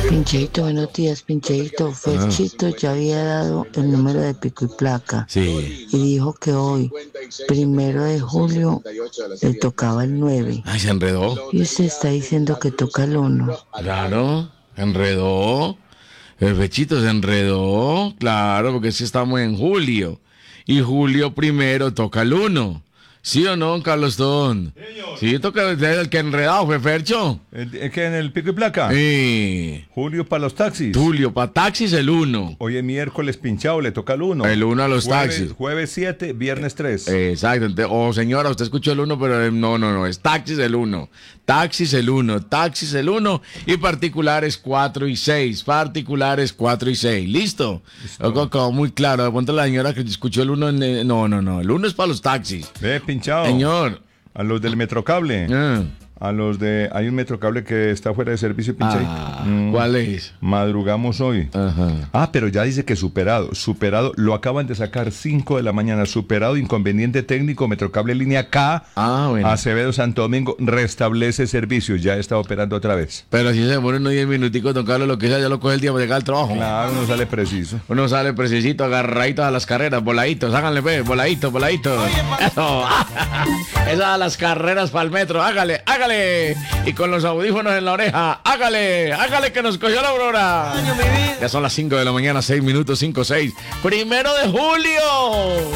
Pincheito, buenos días, Pincheito. Ferchito ya había dado el número de pico y placa. Sí. Y dijo que hoy, 1 de julio, le tocaba el 9. Ay, se enredó. Y usted está diciendo que toca el 1. Claro, enredó. El Fechito se enredó. Claro, porque sí estamos en julio. Y julio primero toca el 1. ¿Sí o no, Carlos Don? Sí, toca el que enredado fue Fercho. ¿Es que en el pico y placa? Sí. Julio para los taxis. Julio, para taxis el 1. Hoy es miércoles pinchado, le toca el 1. El 1 a los taxis. Jueves 7, viernes 3. Exacto. Señora, usted escuchó el 1, pero no. Es taxis el 1. Taxis el 1. Taxis el 1. Y particulares 4 y 6. Particulares 4 y 6. ¿Listo? Quedó muy claro. De pronto la señora que escuchó el 1. No. El 1 es para los taxis. Ve, pinchado. Señor. A los del Metrocable. A los de... Hay un Metrocable que está fuera de servicio, pinchadito. ¿Cuál es? Madrugamos hoy. Ajá. Pero ya dice que superado. Lo acaban de sacar 5 de la mañana. Superado, inconveniente técnico. Metrocable línea K. Bueno. Acevedo Santo Domingo restablece servicio. Ya está operando otra vez. Pero si se demora unos 10 minuticos, don Carlos, lo que sea, ya lo coge el día para llegar al trabajo. Claro, uno sale preciso. Uno sale precisito, agarradito a las carreras, voladitos, háganle, voladitos. Eso. Esas a las carreras para el metro, hágale. Y con los audífonos en la oreja, hágale que nos cogió la aurora. Ya son las 5 de la mañana, 6 minutos, 5, 6. 1 de julio.